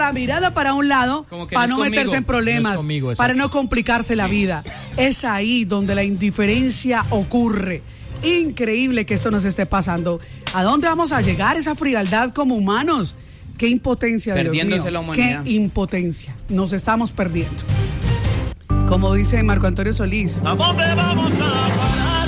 la mirada para un lado para no meterse en problemas, para no complicarse la vida. Es ahí donde la indiferencia ocurre. Increíble que esto nos esté pasando. ¿A dónde vamos a llegar? Esa frialdad como humanos. Qué impotencia, Dios mío. La humanidad. Qué impotencia. Nos estamos perdiendo. Como dice Marco Antonio Solís. ¿A dónde vamos a parar?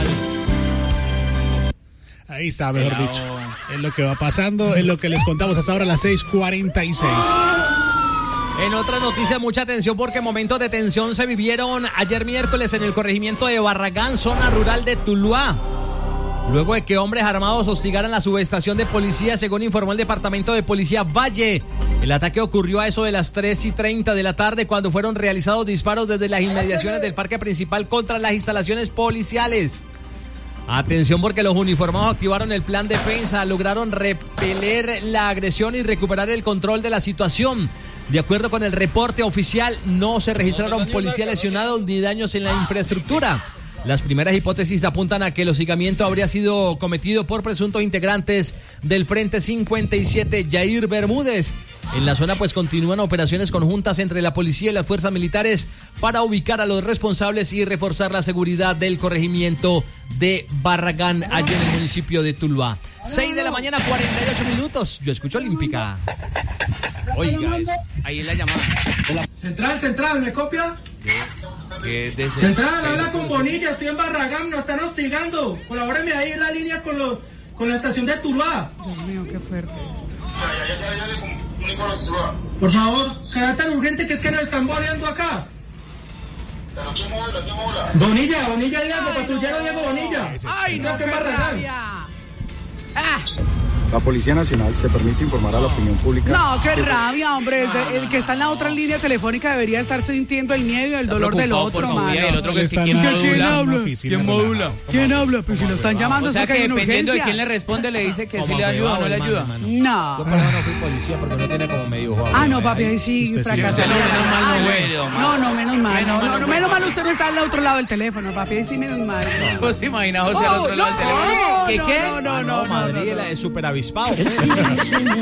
Ahí está, mejor dicho. Es lo que va pasando, es lo que les contamos hasta ahora a las 6:46. En otra noticia, mucha atención porque momentos de tensión se vivieron ayer miércoles en el corregimiento de Barragán, zona rural de Tuluá. Luego de que hombres armados hostigaran la subestación de policía, según informó el departamento de policía Valle. El ataque ocurrió a eso de las 3:30 de la tarde cuando fueron realizados disparos desde las inmediaciones del parque principal contra las instalaciones policiales. Atención porque los uniformados activaron el plan defensa, lograron repeler la agresión y recuperar el control de la situación. De acuerdo con el reporte oficial, no se registraron policías lesionados ni daños en la infraestructura. Las primeras hipótesis apuntan a que el hostigamiento habría sido cometido por presuntos integrantes del Frente 57 Yair Bermúdez. En la zona pues continúan operaciones conjuntas entre la policía y las fuerzas militares para ubicar a los responsables y reforzar la seguridad del corregimiento de Barragán, allá en el municipio de Tuluá. 6 de la mañana, 48 minutos. Yo escucho Olímpica. Oiga, ahí es la llamada. Central, ¿me copia? Central, habla con Bonilla, estoy en Barragán, nos están hostigando. Colabóreme ahí en la línea con la estación de Tuluá. Dios mío, qué fuerte esto. Por favor, carácter urgente que es que nos están boleando acá. Bonilla, Diego, patrullero Diego Bonilla. ¡Ay, no, qué rabia! La Policía Nacional se permite informar a la opinión pública. No, qué rabia, hombre. El que está en la otra línea telefónica debería estar sintiendo el miedo y el dolor del otro, mano. El otro que ¿Quién habla? ¿Quién modula? ¿Quién habla? Pues si lo están llamando es porque hay una dependiendo urgencia. de quién le responde, le dice que sí le ayuda o no le ayuda. No. Yo por eso no fui policía porque no tiene como medio juego. Ah, no, papi, ahí sí Usted sí fracasó. Menos mal no fue. No, menos mal. No, menos mal usted no está al otro llado del teléfono, papi. Ahí sí, menos mal. ¿Vos se imaginas, José, al otro lado del teléfono? No, No, Madrid, la de super avispado.